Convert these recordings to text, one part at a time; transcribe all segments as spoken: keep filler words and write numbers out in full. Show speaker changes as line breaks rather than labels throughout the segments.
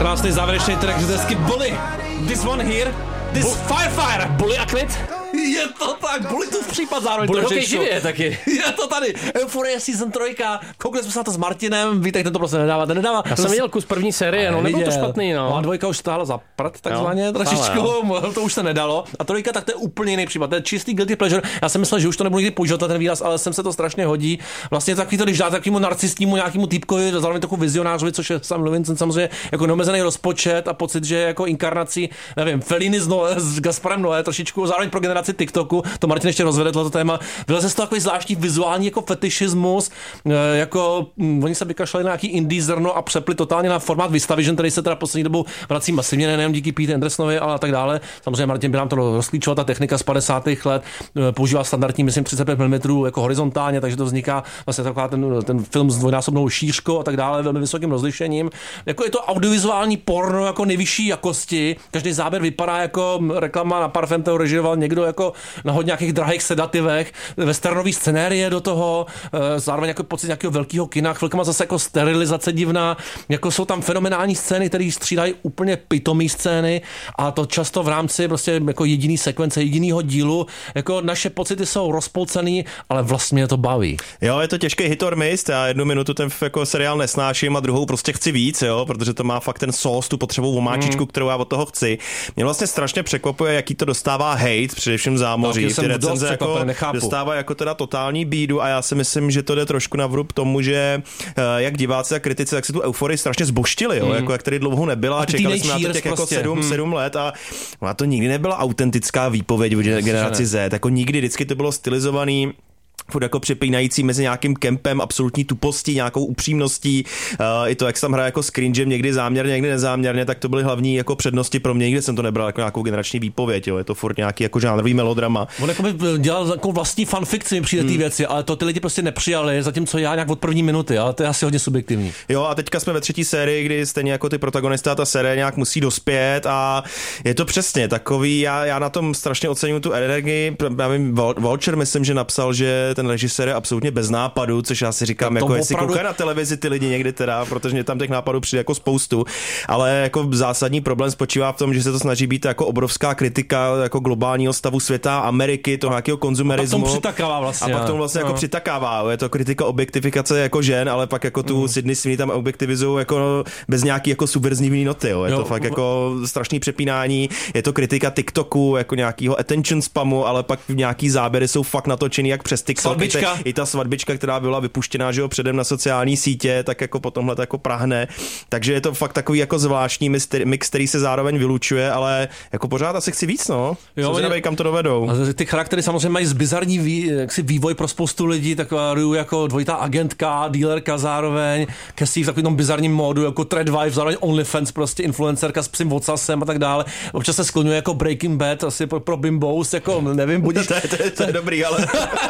krásný závěrečný track z desky Bully. This one here, this Bu- Firefire.
Bully a klid?
Je to tak, Bullytův případ zároveň.
Bully hokej živě taky.
Je to tady, Euphoria season trojka, koukli jsme se na to s Martinem, víte, ten to prostě nedává, ten nedává.
Já jsem viděl kus první série, no nebyl to špatný, no.
A dvojka už stála za prd, takzvaně, jo, trošičku, to už se nedalo. A trojka, tak to je úplně jiný případ, to je čistý guilty pleasure. Já jsem myslel, že už to nebudu nikdy používat ten výraz, ale sem se to strašně hodí. Vlastně takový to, když dá takovému narcistnímu nějakému týpkovi, zároveň takovou vizionářovi, což je Sam Levinson, samozřejmě jako neomezený rozpočet a pocit, že jako inkarnací, nevím, Fellini s, Noé, s Gasparem Noé, trošičku zároveň pro generaci TikToku. To Martin ještě rozvede tohleto téma. Vyleze z toho takový zvláštní vizuální jako fetišismus, jako hm, oni se vykašlali na nějaký indie zrno a přepli totálně na formát Vistavision, který se teda poslední dobou vrací masivně, nejen díky Pete Andersonovi, ale a tak dále. Samozřejmě Martin by nám to rozklíčoval, ta technika z padesátých let používá standardní, myslím, třicet pět milimetrů jako horizontálně, takže to vzniká vlastně taková ten, ten film s dvojnásobnou šířkou a tak dále, velmi vysokým rozlišením. Jako je to audiovizuální porno jako nejvyšší jakosti. Každý záběr vypadá jako reklama na parfém, to režíroval někdo jako na hodně nějakých drahých sedativech, westernový scenérie do toho, zároveň jako pocit nějakého velkého kina, chvilkama zase jako sterilizace divná, jako jsou tam fenomenální scény, které střídají úplně pitomý scény a to často v rámci prostě jako jediný sekvence, jedinýho dílu, jako naše pocity jsou rozpolcený, ale vlastně to baví.
Jo, je to těžký hit or miss, já jednu minutu ten jako seriál nesnáším a druhou prostě chci víc, jo, protože to má fakt ten sós, tu potřebou omáčičku, mm. kterou já od toho chci. Mě vlastně strašně překvapuje, jaký to dostává hate, především zámoří. Ty recenze jako dostává jako teda totální bídu a já si myslím, že to jde trošku na vrub tomu, že jak diváci a kritici, tak si tu euforii strašně zbožtili, jo, mm. jako jak tady dlouho nebyla a čekali jsme na to těch jako sedm, mm. sedm let a a to nikdy nebyla autentická výpověď o generaci Z, jako nikdy, vždycky to bylo stylizovaný furt jako přepínající mezi nějakým kempem, absolutní tupostí, nějakou upřímností. Uh, I to, jak jsem hrál jako s cringem, někdy záměrně, někdy nezáměrně, tak to byly hlavní jako přednosti pro mě, nikdy jsem to nebral jako nějakou generační výpověď, jo. Je to furt nějaký jako žánrový melodrama.
On jako by dělal jako vlastní fanfikci, mi přijde ty hmm. věci, ale to ty lidi prostě nepřijali, zatímco já nějak od první minuty, ale to je asi hodně subjektivní.
Jo, a teďka jsme ve třetí sérii, kdy stejně jako ty protagonisté ta série nějak musí dospět a je to přesně takový, já, já na tom strašně oceňuji tu energii. Já vím, Vulture myslím, že napsal, že ten režisér je absolutně bez nápadu, což já si říkám, jako jestli opravdu... kouká na televizi ty lidi někdy teda, protože mě tam těch nápadů přijde jako spoustu, ale jako zásadní problém spočívá v tom, že se to snaží být jako obrovská kritika jako globálního stavu světa, Ameriky, toho nějakého konzumerismu.
A pak tomu přitakává vlastně.
A pak tomu vlastně no. jako přitakává. Je to kritika objektifikace jako žen, ale pak jako tu mm. Sydney Sweeney tam objektivizují jako bez nějaký jako subverzivní noty. Jo. Je jo. to fakt jako strašný přepínání. Je to kritika TikToku, jako nějakého attention spamu, ale pak nějaký záběry jsou fakt natočený jak přes TikTok.
Svatbička.
I ta svatbička, která byla vypuštěná, že jo, předem na sociální sítě, tak jako po tomhle jako prahne. Takže je to fakt takový jako zvláštní mix, který se zároveň vylučuje, ale jako pořád asi chci víc, no. Jo, zvědavej, kam to dovedou.
A ty charaktery samozřejmě mají bizarní vý, jaksi vývoj pro spoustu lidí, taková Ryu jako dvojitá agentka, dealerka zároveň, Cassie v takovém tom bizarním módu, jako Thread Wife, zároveň OnlyFans, prostě influencerka s psím vocasem a tak dále. Občas se skloňuje jako Breaking Bad, asi pro, pro bimbous, jako nevím, budíš...
to, je, to, je, to je dobrý, ale...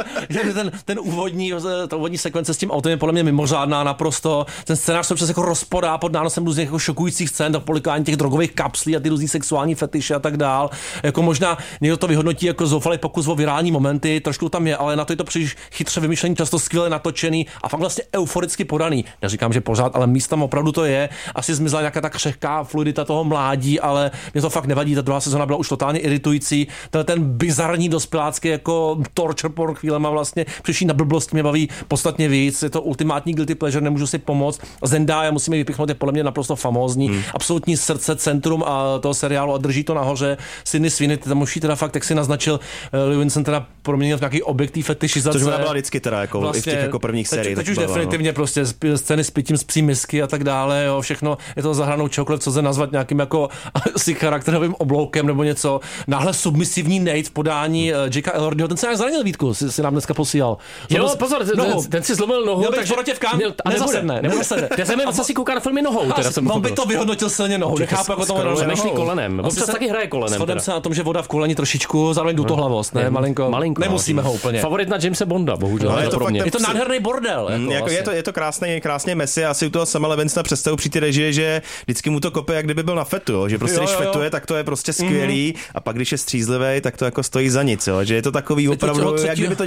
ten, ten úvodní, ta úvodní sekvence s tím autem je podle mě mimořádná naprosto. Ten scénář se přes jako rozporá pod nánosem různých jako šokujících scén, to polikání těch drogových kapslí a ty různý sexuální fetiše a tak dál. Jako možná někdo to vyhodnotí jako zoufalý pokus o virální momenty, trošku tam je, ale na to je to příliš chytře vymyšlený, často skvěle natočený a fakt vlastně euforicky podaný. Neříkám, že pořád, ale místem opravdu to je. Asi zmizela nějaká ta křehká fluidita toho mládí, ale mě to fakt nevadí. Ta druhá sezona byla už totálně iritující. Ten, ten bizarní dospělácký jako torture porn chvílema vlastně přišli na blbost, mě baví podstatně víc. Je to ultimátní guilty pleasure, nemůžu si pomoct. Zendaya, musíme vypichnout, je podle mě naprosto famózní. Hmm. Absolutní srdce, centrum a toho seriálu a drží to nahoře. Sydney Sweeney, tam už teda fakt, jak si naznačil, Levinson teda proměnil v nějaký objektiv fetišizace.
Což byla vždycky teda jako vlastně, i v těch jako prvních sériích.
Teď už byla, definitivně no. prostě scény s pitím z psí misky a tak dále, jo, všechno je to za hranou čokoliv, co se nazvat nějakým jako asi charakterovým obloukem nebo něco. Náhle submisivní Nate v podání hmm. Jakea Elordiho, ten se nějak zranil, Vítku, si, si nám dneska posílal.
Jo, pozor, ten, ten si zlomil nohu,
měl takže protěvkám, nezasedne, nezasedne.
Já jsem asi kouká na filmy nohou, teda jsem
on by to vyhodnotil silně nohou, nechápu, jako tomu
přemýšlí kolenem. Občas taky hraje kolenem.
Shodem se na tom, že voda v koleni trošičku, zároveň dutohlavost, ne, malinko.
Malinko.
Nemusíme ho úplně.
Favorit na Jamesa Bonda, bohužel.
No, je, to
je to nádherný bordel.
Jako jako vlastně. je, to, je to krásný, krásně messy. Asi u toho Sama Levinsona představu při té režii, že vždycky mu to kope, jak kdyby byl na fetu, jo? Že prostě jo, když jo, jo. fetuje, tak to je prostě skvělý, mm-hmm. a pak když je střízlivý, tak to jako stojí za nic, jo? Že je to takový opravdu, jak kdyby to dělal někdo na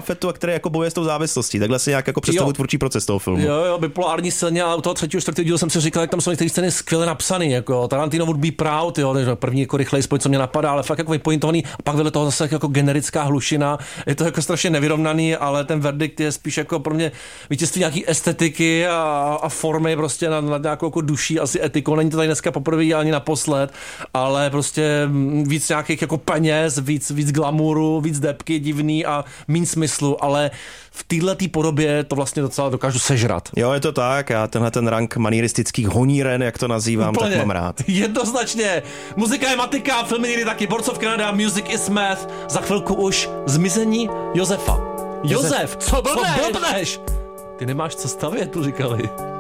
afetu a který jako bojuje s tou závislostí. Takhle si nějak jako představuji tvůrčí proces toho filmu.
Jo, jo, bipolární silně, ale u toho třetího, čtvrtého dílu jsem si říkal, jak tam jsou některé scény skvěle napsaný, jako Tarantino would be proud, jo, první jako rychlej spoj, co mě napadá, ale fakt jako vypointovaný, a pak vedle toho zase jako generická hlušina. Je to jako strašně nevyrovnaný, ale ten verdikt je spíš jako pro mě vítězství nějaký estetiky a, a formy prostě nad, nad nějakou jako duší, asi etikou. Není to tady dneska poprvé ani naposled, ale prostě víc nějakých jako peněz, víc, víc glamouru, víc depky divný a míň smyslu, ale v této podobě to vlastně docela dokážu sežrat.
Jo, je to tak, já tenhle ten rank manieristických honíren, jak to nazývám, úplně, tak mám rád.
Jednoznačně. Muzika je matika, filmy někdy taky. Boards of Canada, Music is Math. Za chvilku už zmizení Josefa. Josef,
co blbneš?
Ty nemáš co stavět, tu říkali.